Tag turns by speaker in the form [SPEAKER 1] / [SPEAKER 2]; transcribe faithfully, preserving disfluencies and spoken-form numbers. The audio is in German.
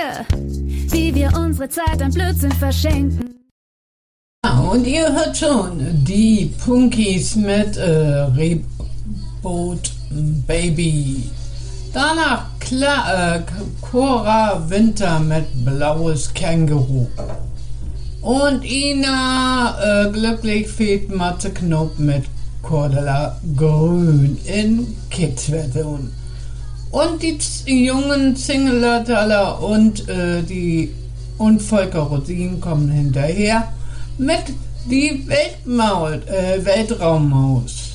[SPEAKER 1] wir, wie wir unsere Zeit an Blödsinn verschenken.
[SPEAKER 2] Und ihr hört schon die Punkies mit äh, Reboot Baby. Danach Kla äh, Cora Winter mit Blaues Känguru. Und Ina äh, glücklich fehlt Matze Knob mit Cordula Grün in Kids-Version. Und die z- jungen Single-Taler und äh, die und Volker Rosin kommen hinterher mit die Weltmaul, äh, Weltraummaus.